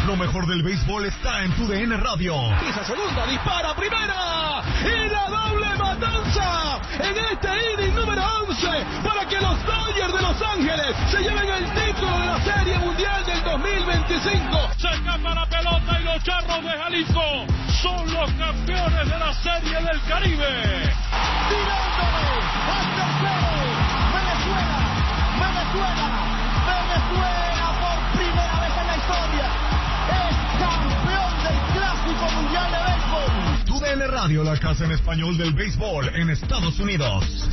Lo mejor del béisbol está en TUDN Radio. Pisa segunda, dispara primera y la doble matanza en este inning número 11 para que los Dodgers de Los Ángeles se lleven el título de la Serie Mundial del 2025. Se escapa la pelota y los Charros de Jalisco son los campeones de la Serie del Caribe. Tirándole al tercero. Venezuela por primera vez en la historia es campeón del Clásico Mundial de Béisbol. TUDN Radio, la casa en español del béisbol en Estados Unidos.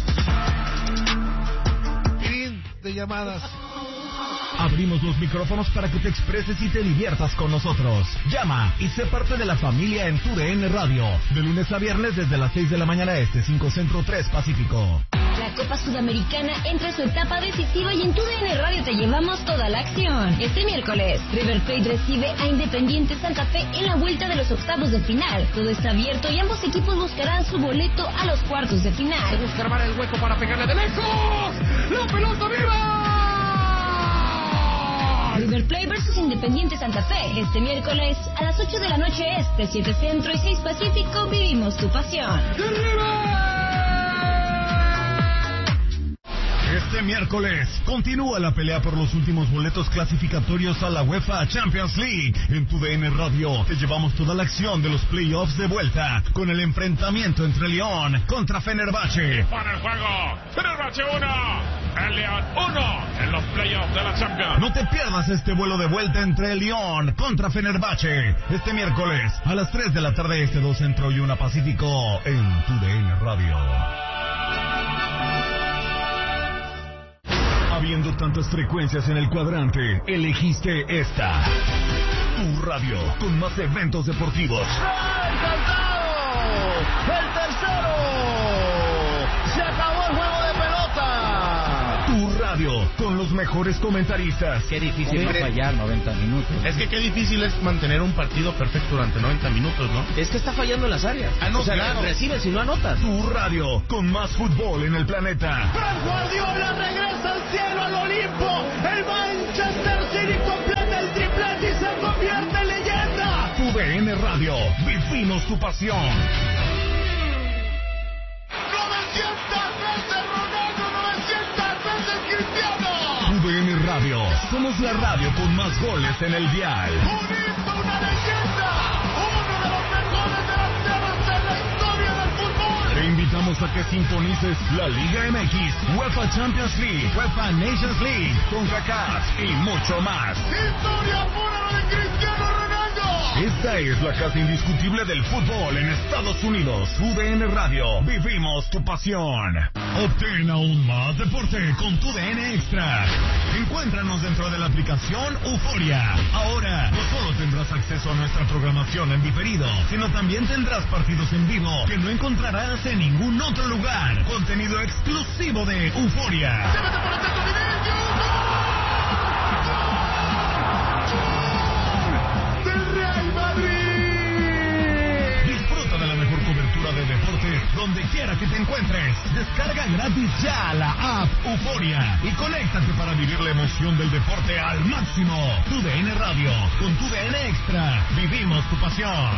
Fin de llamadas. Abrimos los micrófonos para que te expreses y te diviertas con nosotros. Llama y sé parte de la familia en TUDN Radio. De lunes a viernes desde las 6 de la mañana este, 5 Centro, 3 Pacífico. La Copa Sudamericana entra en su etapa decisiva y en TUDN Radio te llevamos toda la acción. Este miércoles, River Plate recibe a Independiente Santa Fe en la vuelta de los octavos de final. Todo está abierto y ambos equipos buscarán su boleto a los cuartos de final. Se busca armar el hueco para pegarle de lejos. ¡La pelota viva! River Plate versus Independiente Santa Fe. Este miércoles a las 8 de la noche este, 7 Centro y 6 Pacífico, vivimos tu pasión. Este miércoles continúa la pelea por los últimos boletos clasificatorios a la UEFA Champions League. En TUDN Radio te llevamos toda la acción de los playoffs de vuelta con el enfrentamiento entre Lyon contra Fenerbahce. Para el juego, Fenerbahce 1, el León 1 en los playoffs de la Champions. No te pierdas este vuelo de vuelta entre Lyon contra Fenerbahce. Este miércoles a las 3 de la tarde este, 2 Centro y 1 Pacífico en TUDN Radio. Habiendo tantas frecuencias en el cuadrante, elegiste esta. Tu radio, con más eventos deportivos. ¡Encantado! ¡El tercero! ¡Se acabó el juego de pelota! Tu radio, con los mejores comentaristas. Qué difícil es fallar 90 minutos. Es que qué difícil es mantener un partido perfecto durante 90 minutos, ¿no? Es que está fallando en las áreas. No, o sea, claro. recibes y no anotas. Tu radio, con más fútbol en el planeta. ¡Pep Guardiola regresa al cielo, al Olimpo! ¡El Manchester City completa el triplete y se convierte en leyenda! TUDN Radio, vivimos tu pasión. 900 veces Ronaldo, 900 veces Cristiano. TUDN Radio, somos la radio con más goles en el dial. Un himno, una leyenda, uno de los mejores delanteros en la historia del fútbol. Te invitamos a que sintonices la Liga MX, UEFA Champions League, UEFA Nations League, CONCACAF y mucho más. Historia pura de Cristiano Ronaldo. Esta es la casa indiscutible del fútbol en Estados Unidos. TUDN Radio, vivimos tu pasión. Obtén aún más deporte con TUDN Extra. Encuéntranos dentro de la aplicación Euforia. Ahora, no solo tendrás acceso a nuestra programación en diferido, sino también tendrás partidos en vivo que no encontrarás en ningún otro lugar. Contenido exclusivo de Euforia. Disfruta de la mejor cobertura de deporte donde quiera que te encuentres. Descarga gratis ya la app Euforia y conéctate para vivir la emoción del deporte al máximo. TUDN Radio, con TUDN Extra, vivimos tu pasión.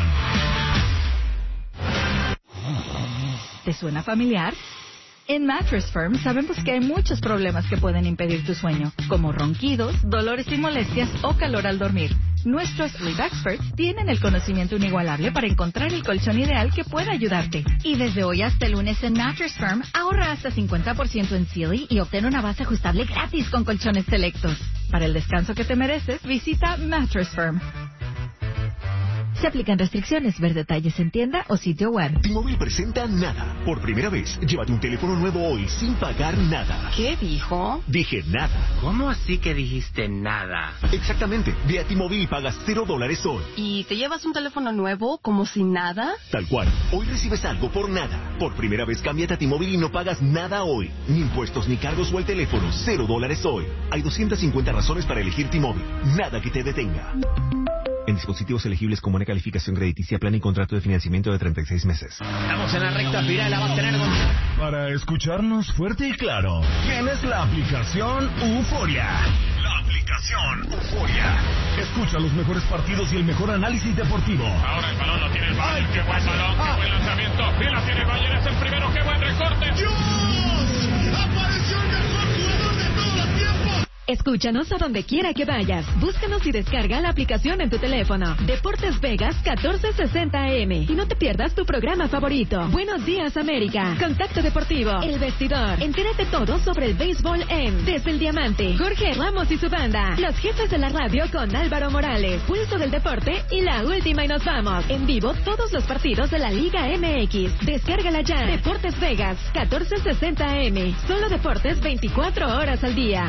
¿Te suena familiar? En Mattress Firm sabemos que hay muchos problemas que pueden impedir tu sueño, como ronquidos, dolores y molestias o calor al dormir. Nuestros Sleep Experts tienen el conocimiento inigualable para encontrar el colchón ideal que pueda ayudarte. Y desde hoy hasta el lunes en Mattress Firm, ahorra hasta 50% en Sealy y obtén una base ajustable gratis con colchones selectos. Para el descanso que te mereces, visita Mattress Firm. Se aplican restricciones. Ver detalles en tienda o sitio web. T-Mobile presenta Nada. Por primera vez, llévate un teléfono nuevo hoy sin pagar nada. ¿Qué dijo? Dije nada. ¿Cómo así que dijiste nada? Exactamente. Ve a T-Mobile y pagas $0 hoy. ¿Y te llevas un teléfono nuevo como si nada? Tal cual. Hoy recibes algo por nada. Por primera vez, cámbiate a T-Mobile y no pagas nada hoy. Ni impuestos, ni cargos o el teléfono. $0 hoy. Hay 250 razones para elegir T-Mobile. Nada que te detenga. En dispositivos elegibles con buena calificación crediticia, plan y contrato de financiamiento de 36 meses. Estamos en la recta final, la vas a tener con... Para escucharnos fuerte y claro, tienes la aplicación Euforia. La aplicación aplicación Euforia. Escucha los mejores partidos y el mejor análisis deportivo. Ahora el balón lo tiene el Bayern. ¡Qué buen balón! ¡Qué buen lanzamiento! ¡Y la tiene el Bayern! ¡Es el primero! ¡Qué buen recorte! ¡Dios! ¡Apareció el mejor jugador de todos los tiempos! Escúchanos a donde quiera que vayas. Búscanos y descarga la aplicación en tu teléfono. Deportes Vegas 1460 AM. Y no te pierdas tu programa favorito. Buenos días, América. Contacto Deportivo. El Vestidor. Entérate todo sobre el béisbol en Desde el Diamante. Jorge Ramos y su banda. Los jefes de la radio con Álvaro Morales. Pulso del deporte y la última y nos vamos. En vivo todos los partidos de la Liga MX. Descárgala ya. Deportes Vegas 1460 AM. Solo deportes 24 horas al día.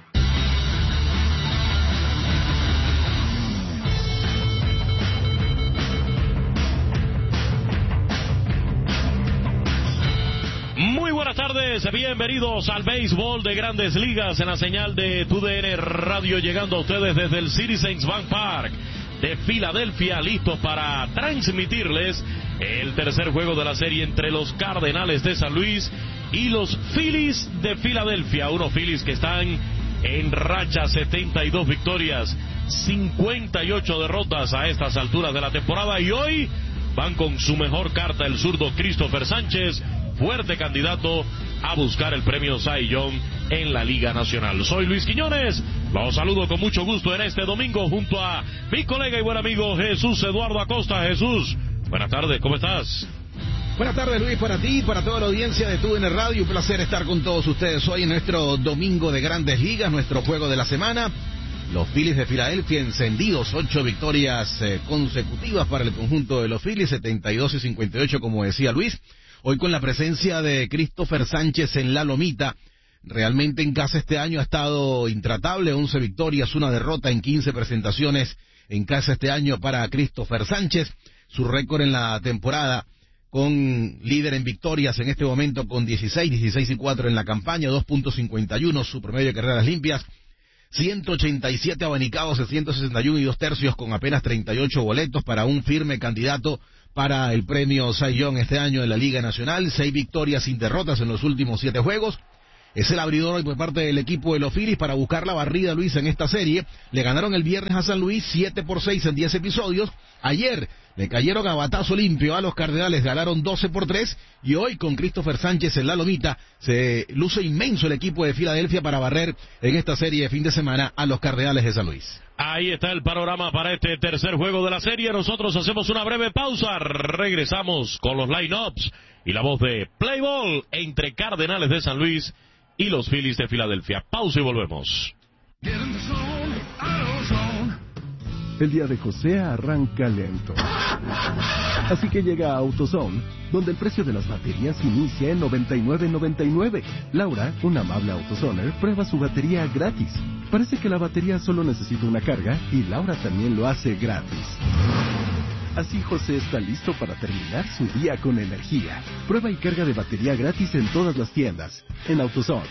Muy buenas tardes, bienvenidos al béisbol de Grandes Ligas en la señal de TUDN Radio, llegando a ustedes desde el Citizens Bank Park de Filadelfia, listos para transmitirles el tercer juego de la serie entre los Cardenales de San Luis y los Phillies de Filadelfia, unos Phillies que están en racha, 72 victorias, 58 derrotas a estas alturas de la temporada, y hoy van con su mejor carta, el zurdo Christopher Sánchez, fuerte candidato a buscar el premio Cy Young en la Liga Nacional. Soy Luis Quiñones, los saludo con mucho gusto en este domingo junto a mi colega y buen amigo Jesús Eduardo Acosta. Jesús, buenas tardes, ¿cómo estás? Buenas tardes, Luis, para ti y para toda la audiencia de TUDN Radio. Un placer estar con todos ustedes hoy en nuestro domingo de Grandes Ligas, nuestro juego de la semana. Los Phillies de Filadelfia encendidos, 8 victorias consecutivas para el conjunto de los Phillies, 72 y 58, como decía Luis. Hoy con la presencia de Christopher Sánchez en la lomita. Realmente en casa este año ha estado intratable, 11 victorias, una derrota en 15 presentaciones en casa este año para Christopher Sánchez. Su récord en la temporada con líder en victorias en este momento con 16 y 4 en la campaña, 2.51 su promedio de carreras limpias, 187 abanicados, 161 y 2 tercios con apenas 38 boletos para un firme candidato para el premio Cy Young este año en la Liga Nacional. 6 victorias sin derrotas en los últimos 7 juegos. Es el abridor hoy por parte del equipo de los Phillies para buscar la barrida, Luis, en esta serie. Le ganaron el viernes a San Luis 7-6 en 10 episodios. Ayer le cayeron a batazo limpio a los Cardenales, ganaron 12-3. Y hoy con Christopher Sánchez en la lomita se luce inmenso el equipo de Filadelfia para barrer en esta serie de fin de semana a los Cardenales de San Luis. Ahí está el panorama para este tercer juego de la serie. Nosotros hacemos una breve pausa. Regresamos con los line-ups y la voz de Play Ball entre Cardenales de San Luis y los Phillies de Filadelfia. Pausa y volvemos. El día de José arranca lento. Así que llega a AutoZone, donde el precio de las baterías inicia en $99.99. Laura, una amable AutoZoner, prueba su batería gratis. Parece que la batería solo necesita una carga y Laura también lo hace gratis. Así José está listo para terminar su día con energía. Prueba y carga de batería gratis en todas las tiendas. En AutoZone.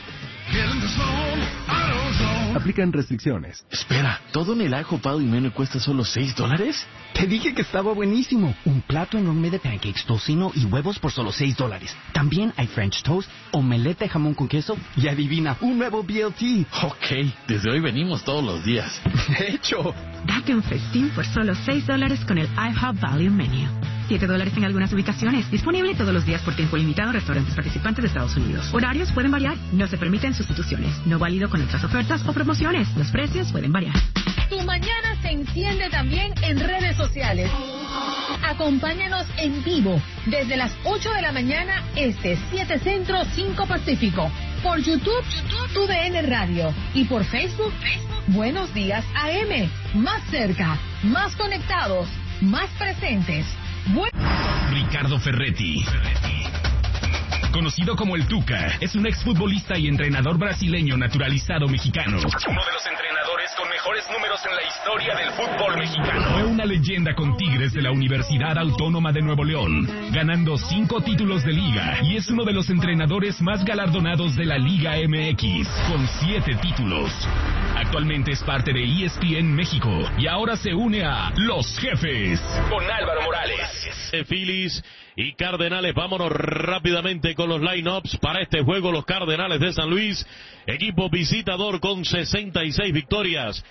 Aplican restricciones. Espera, ¿todo en el ajo pavo y menú cuesta solo $6? Te dije que estaba buenísimo. Un plato enorme de pancakes, tocino y huevos por solo $6. También hay French toast, omelette de jamón con queso y adivina, un nuevo BLT. Ok, desde hoy venimos todos los días. De hecho, date un festín por solo $6 con el IHOP Value Menu. $7 en algunas ubicaciones. Disponible todos los días por tiempo limitado en restaurantes participantes de Estados Unidos. Horarios pueden variar. No se permiten sustituciones. No válido con otras ofertas o promociones. Los precios pueden variar. Tu mañana se enciende también en redes sociales. Acompáñanos en vivo desde las 8 de la mañana este, 7 Centro, 5 Pacífico. Por YouTube, TUDN Radio. Y por Facebook, Buenos Días AM. Más cerca, más conectados, más presentes. Ricardo Ferretti, conocido como el Tuca, es un exfutbolista y entrenador brasileño naturalizado mexicano. Uno de los entrenadores con mejores números en la historia del fútbol mexicano. Fue una leyenda con Tigres de la Universidad Autónoma de Nuevo León, ganando 5 títulos de liga, y es uno de los entrenadores más galardonados de la Liga MX, con 7 títulos. Actualmente es parte de ESPN México y ahora se une a Los Jefes con Álvaro Morales. Phillies y Cardenales, vámonos rápidamente con los lineups para este juego. Los Cardenales de San Luis, equipo visitador con 66 victorias,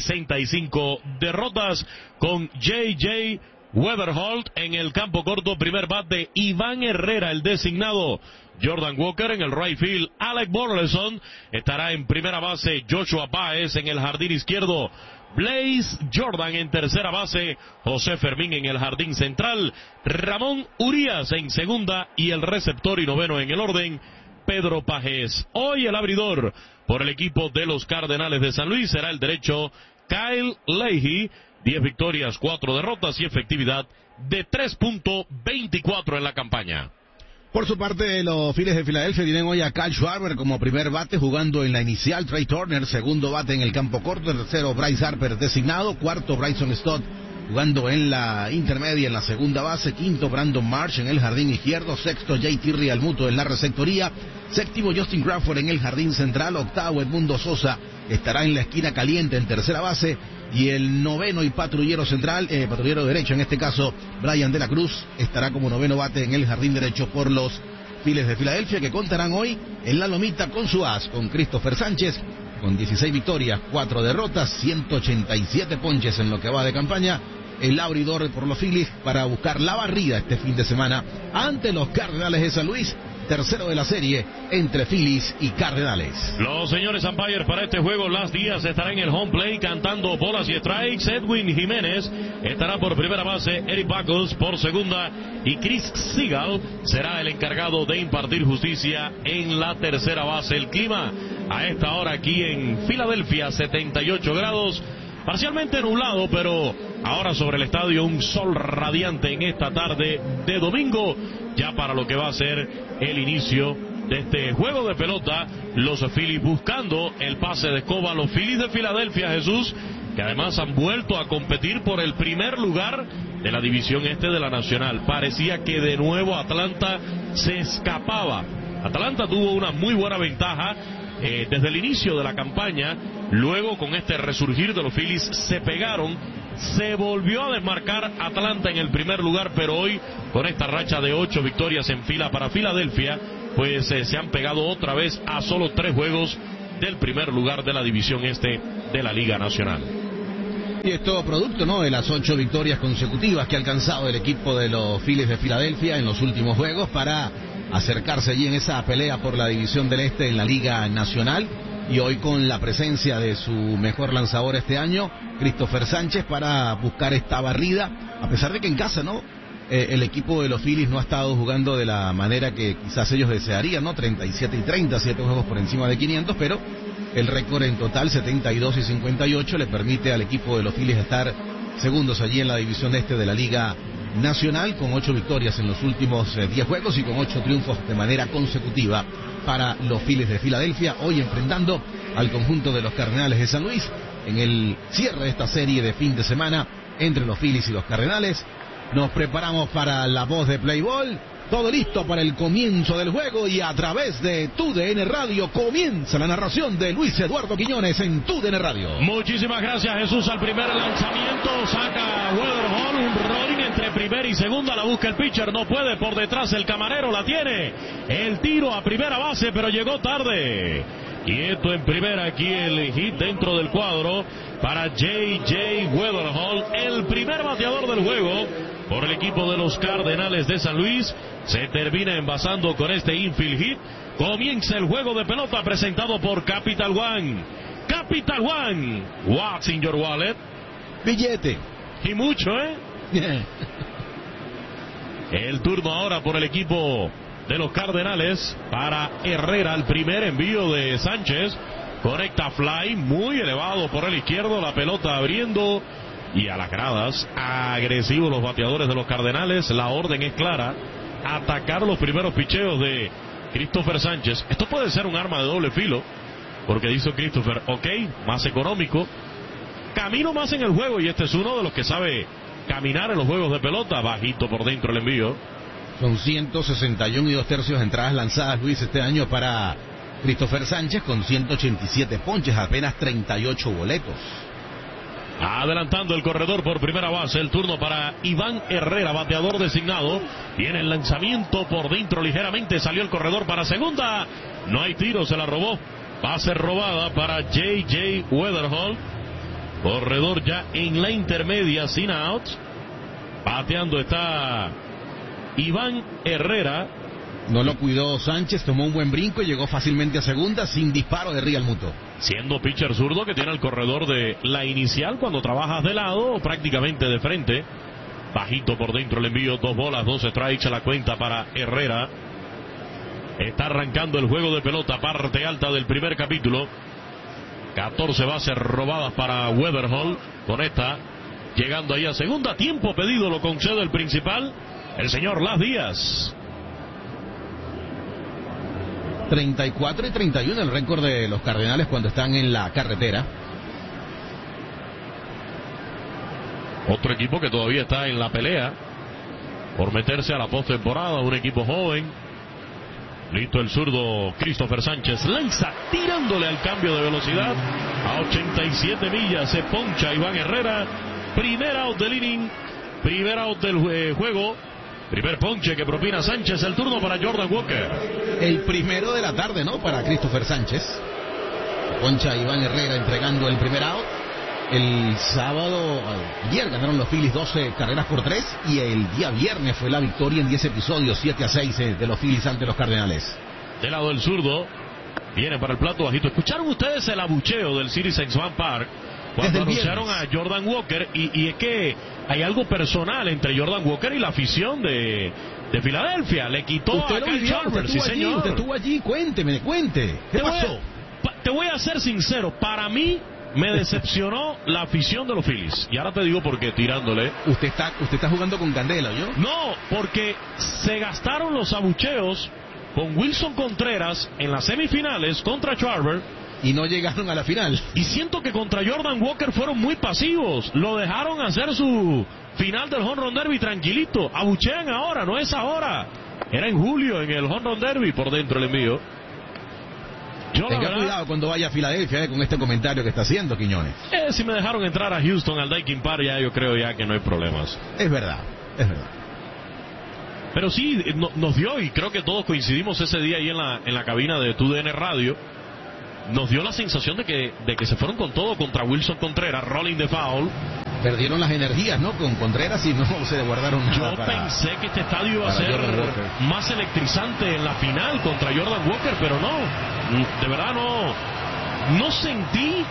65 derrotas, con J.J. Weberholt en el campo corto, primer bate Iván Herrera, el designado. Jordan Walker en el right field, Alec Burleson estará en primera base, Joshua Baez en el jardín izquierdo, Blaze Jordan en tercera base, José Fermín en el jardín central, Ramón Urías en segunda y el receptor y noveno en el orden, Pedro Pajés. Hoy el abridor por el equipo de los Cardenales de San Luis será el derecho Kyle Leahy, 10 victorias, 4 derrotas y efectividad de 3.24 en la campaña. Por su parte, los Phillies de Filadelfia tienen hoy a Kyle Schwarber como primer bate jugando en la inicial, Trey Turner segundo bate en el campo corto, tercero Bryce Harper designado, cuarto Bryson Stott jugando en la intermedia en la segunda base, quinto Brandon Marsh en el jardín izquierdo, sexto JT Realmuto en la receptoría, séptimo Justin Crawford en el jardín central, octavo Edmundo Sosa estará en la esquina caliente en tercera base, y el noveno y patrullero central, patrullero derecho en este caso, Brian de la Cruz, estará como noveno bate en el jardín derecho por los Phillies de Filadelfia, que contarán hoy en la lomita con su as, con Christopher Sánchez, con 16 victorias, 4 derrotas, 187 ponches en lo que va de campaña, el abridor por los Phillies para buscar la barrida este fin de semana ante los Cardenales de San Luis, tercero de la serie entre Phillies y Cardenales. Los señores umpires para este juego, Las Díaz estará en el home plate cantando bolas y strikes, Edwin Jiménez estará por primera base, Eric Buckles por segunda y Chris Seagal será el encargado de impartir justicia en la tercera base. El clima a esta hora aquí en Filadelfia, 78 grados, parcialmente nublado, pero ahora sobre el estadio un sol radiante en esta tarde de domingo, ya para lo que va a ser el inicio de este juego de pelota. Los Phillies buscando el pase de escoba, los Phillies de Filadelfia, Jesús, que además han vuelto a competir por el primer lugar de la división este de la Nacional. Parecía que de nuevo Atlanta se escapaba. Atlanta tuvo una muy buena ventaja desde el inicio de la campaña, luego con este resurgir de los Phillies se pegaron, se volvió a desmarcar Atlanta en el primer lugar, pero hoy con esta racha de 8 victorias en fila para Filadelfia, pues se han pegado otra vez a solo 3 juegos del primer lugar de la división este de la Liga Nacional. Y es todo producto, ¿no?, de las 8 victorias consecutivas que ha alcanzado el equipo de los Phillies de Filadelfia en los últimos juegos para acercarse allí en esa pelea por la división del este en la Liga Nacional, y hoy con la presencia de su mejor lanzador este año, Christopher Sánchez, para buscar esta barrida, a pesar de que en casa, ¿no?, el equipo de los Phillies no ha estado jugando de la manera que quizás ellos desearían, ¿no?, 37 y 30, 7 juegos por encima de 500, pero el récord en total 72 y 58 le permite al equipo de los Phillies estar segundos allí en la división este de la Liga Nacional, con 8 victorias en los últimos 10 juegos y con 8 triunfos de manera consecutiva para los Phillies de Filadelfia, hoy enfrentando al conjunto de los Cardenales de San Luis en el cierre de esta serie de fin de semana entre los Phillies y los Cardenales. Nos preparamos para la voz de Play Ball, todo listo para el comienzo del juego, y a través de TUDN Radio comienza la narración de Luis Eduardo Quiñones en TUDN Radio. Muchísimas gracias, Jesús. Al primer lanzamiento saca Weatherhall, un rolling entre primera y segunda, la busca el pitcher, no puede, por detrás el camarero la tiene, el tiro a primera base, pero llegó tarde. Quieto en primera, aquí el hit dentro del cuadro para J.J. Weatherhall, el primer bateador del juego por el equipo de los Cardenales de San Luis. Se termina envasando con este infield hit. Comienza el juego de pelota presentado por Capital One. Capital One, what's in your wallet? Billete. Y mucho, ¿eh? El turno ahora por el equipo de los Cardenales para Herrera, el primer envío de Sánchez, conecta fly muy elevado por el izquierdo, la pelota abriendo y a las gradas, agresivos los bateadores de los Cardenales. La orden es clara, atacar los primeros picheos de Christopher Sánchez. Esto puede ser un arma de doble filo, porque dice Christopher, ok, más económico, camino más en el juego, y este es uno de los que sabe caminar en los juegos de pelota. Bajito por dentro el envío. Son 161 y 2 tercios entradas lanzadas, Luis, este año para Christopher Sánchez con 187 ponches, apenas 38 boletos. Adelantando el corredor por primera base, el turno para Iván Herrera, bateador designado. Viene el lanzamiento por dentro ligeramente, salió el corredor para segunda. No hay tiro, se la robó. Base robada para J.J. Weatherholt. Corredor ya en la intermedia, sin outs. Bateando está Iván Herrera. No lo cuidó Sánchez, tomó un buen brinco y llegó fácilmente a segunda sin disparo de Real Muto. Siendo pitcher zurdo que tiene el corredor de la inicial cuando trabajas de lado o prácticamente de frente. Bajito por dentro el envío, 2 bolas, 2 strikes a la cuenta para Herrera. Está arrancando el juego de pelota, parte alta del primer capítulo. 14 bases robadas para Weatherholt. Con esta, llegando ahí a segunda, tiempo pedido lo concede el principal, el señor Las Díaz. 34 y 31 el récord de los Cardenales cuando están en la carretera. Otro equipo que todavía está en la pelea por meterse a la postemporada, un equipo joven. Listo el zurdo Christopher Sánchez, lanza tirándole al cambio de velocidad a 87 millas, se poncha Iván Herrera. Primer out del inning, primer out del juego. Primer ponche que propina Sánchez, el turno para Jordan Walker. El primero de la tarde, ¿no? Para Christopher Sánchez. Poncha Iván Herrera entregando el primer out. El sábado, ayer ganaron los Phillies 12 carreras por 3 y el día viernes fue la victoria en 10 episodios, 7-6 de los Phillies ante los Cardenales. Del lado del zurdo, viene para el plato bajito. ¿Escucharon ustedes el abucheo del Citizens Bank Park cuando anunciaron a Jordan Walker? Y es que hay algo personal entre Jordan Walker y la afición de Filadelfia. Le quitó a Kyle Schwarber, sí señor. Usted estuvo allí, cuente. ¿Qué pasó? Te voy a ser sincero, para mí me decepcionó la afición de los Phillies. Y ahora te digo por qué, tirándole. Usted está jugando con candela, ¿yo? No, porque se gastaron los abucheos con Wilson Contreras en las semifinales contra Schwarber. Y no llegaron a la final. Y siento que contra Jordan Walker fueron muy pasivos. Lo dejaron hacer su final del Home Run Derby tranquilito. Abuchean ahora, no es ahora. Era en julio en el Home Run Derby por dentro el envío. Tenga cuidado cuando vaya a Filadelfia con este comentario que está haciendo Quiñones. Si me dejaron entrar a Houston al Daikin Park, ya yo creo ya que no hay problemas. Es verdad. Pero sí, nos dio, y creo que todos coincidimos ese día ahí en la cabina de TUDN Radio, nos dio la sensación de que se fueron con todo contra Wilson Contreras, rolling the foul. Perdieron las energías, ¿no? Con Contreras y no se guardaron nada. Yo pensé que este estadio iba a ser más electrizante en la final contra Jordan Walker, pero no. De verdad no sentí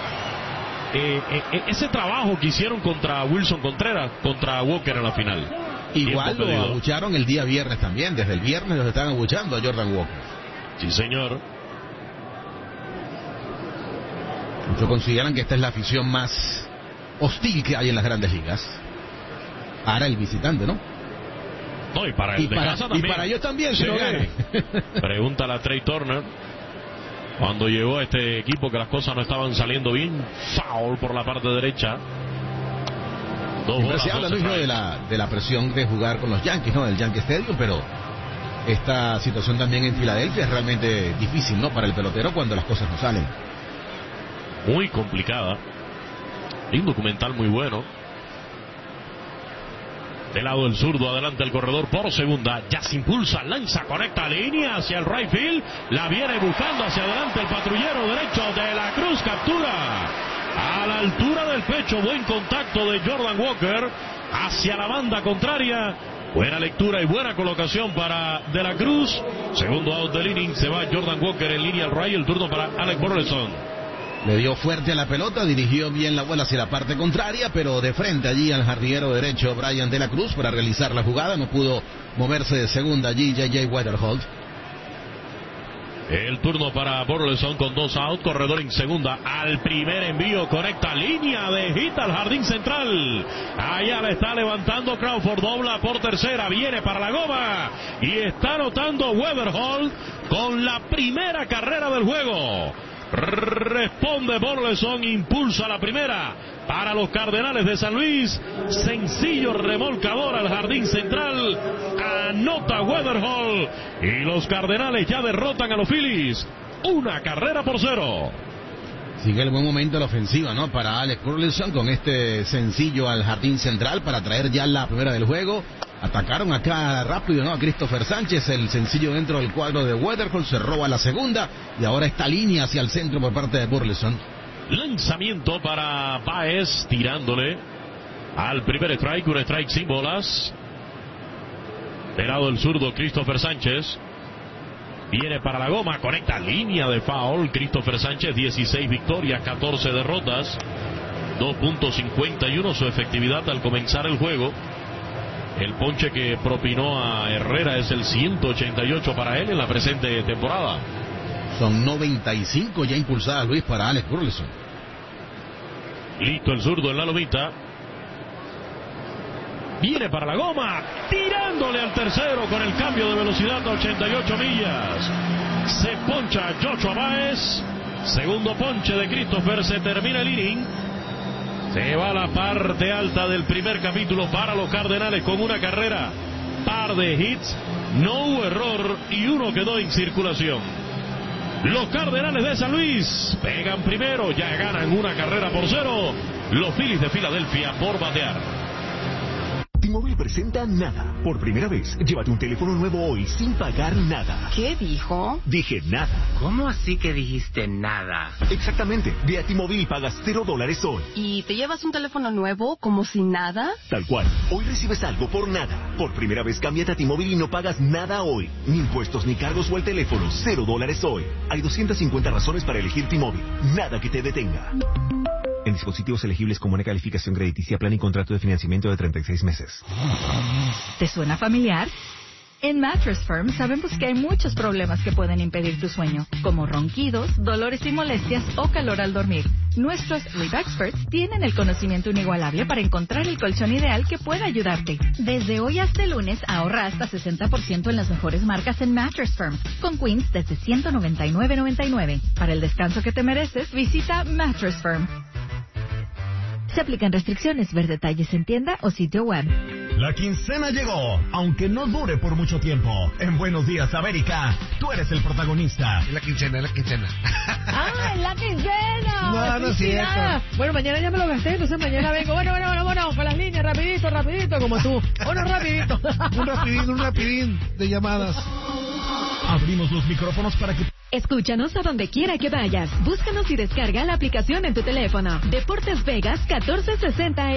ese trabajo que hicieron contra Wilson Contreras, contra Walker en la final. Igual lo abucharon el día viernes también. Desde el viernes los están abuchando a Jordan Walker. Sí, señor. Muchos consideran que esta es la afición más hostil que hay en las grandes ligas. Para el visitante, ¿no? No, y para el de casa también. Y para ellos también, si no ganan. Pregúntale a Trey Turner. Cuando llegó a este equipo que las cosas no estaban saliendo bien, foul por la parte derecha. Siempre se habla, Luis, ¿no? de la presión de jugar con los Yankees, ¿no? Del Yankee Stadium, pero esta situación también en Filadelfia es realmente difícil, ¿no? Para el pelotero cuando las cosas no salen. Muy complicada. Hay un documental muy bueno. Del lado del zurdo, adelante el corredor por segunda. Ya se impulsa, lanza, conecta línea hacia el right field. La viene buscando hacia adelante el patrullero derecho de la Cruz. Captura a la altura del pecho. Buen contacto de Jordan Walker hacia la banda contraria. Buena lectura y buena colocación para De la Cruz. Segundo out del inning. Se va Jordan Walker en línea al right. El turno para Alec Burleson. Le dio fuerte a la pelota, dirigió bien la bola hacia la parte contraria, pero de frente allí al jardinero derecho Brian De la Cruz para realizar la jugada. No pudo moverse de segunda allí J.J. Weatherholt. El turno para Burleson con 2 out, corredor en segunda. Al primer envío, conecta línea de hit al jardín central. Allá le está levantando Crawford, dobla por tercera, viene para la goma. Y está anotando Weatherholt con la primera carrera del juego. Responde Burleson, impulsa la primera para los Cardenales de San Luis. Sencillo remolcador al jardín central. Anota Weatherholt y los Cardenales ya derrotan a los Phillies 1 carrera por 0. Sigue el buen momento de la ofensiva, ¿no? Para Alex Burleson con este sencillo al jardín central para traer ya la primera del juego. Atacaron acá rápido, ¿no? A Christopher Sánchez, el sencillo dentro del cuadro de Weatherford, se roba la segunda y ahora esta línea hacia el centro por parte de Burleson. Lanzamiento para Baez, tirándole al primer strike, un strike sin bolas. Del lado del zurdo, Christopher Sánchez. Viene para la goma, conecta línea de foul. Christopher Sánchez, 16 victorias, 14 derrotas. 2.51 su efectividad al comenzar el juego. El ponche que propinó a Herrera es el 188 para él en la presente temporada. Son 95 ya impulsadas, Luis, para Alex Burleson. Listo el zurdo en la lomita. Viene para la goma, tirándole al tercero con el cambio de velocidad a 88 millas. Se poncha Joshua Baez. Segundo ponche de Christopher, se termina el inning. Se va a la parte alta del primer capítulo para los Cardenales con una carrera, par de hits, no hubo error y uno quedó en circulación. Los Cardenales de San Luis pegan primero, ya ganan 1 carrera por 0. Los Phillies de Filadelfia por batear. T-Mobile presenta nada. Por primera vez, llévate un teléfono nuevo hoy sin pagar nada. ¿Qué dijo? Dije nada. ¿Cómo así que dijiste nada? Exactamente. Ve a T-Mobile y pagas $0 hoy. ¿Y te llevas un teléfono nuevo como si nada? Tal cual. Hoy recibes algo por nada. Por primera vez, cámbiate a T-Mobile y no pagas nada hoy. Ni impuestos ni cargos o el teléfono. $0 hoy. Hay 250 razones para elegir T-Mobile. Nada que te detenga. En dispositivos elegibles con buena calificación crediticia, plan y contrato de financiamiento de 36 meses. ¿Te suena familiar? En Mattress Firm sabemos que hay muchos problemas que pueden impedir tu sueño, como ronquidos, dolores y molestias o calor al dormir. Nuestros Sleep Experts tienen el conocimiento inigualable para encontrar el colchón ideal que pueda ayudarte. Desde hoy hasta el lunes ahorra hasta 60% en las mejores marcas en Mattress Firm, con Queens desde $199.99. Para el descanso que te mereces, visita Mattress Firm. Se aplican restricciones. Ver detalles en tienda o sitio web. La quincena llegó, aunque no dure por mucho tiempo. En Buenos Días, América, tú eres el protagonista. Es la quincena, es la quincena. ¡Ah, es la quincena! No es cierto. Bueno, mañana ya me lo gasté, entonces mañana vengo. Bueno, con las líneas, rapidito, como tú. Bueno, rapidito. Un rapidín de llamadas. Abrimos los micrófonos para que... Escúchanos a donde quiera que vayas. Búscanos y descarga la aplicación en tu teléfono. Deportes Vegas 1460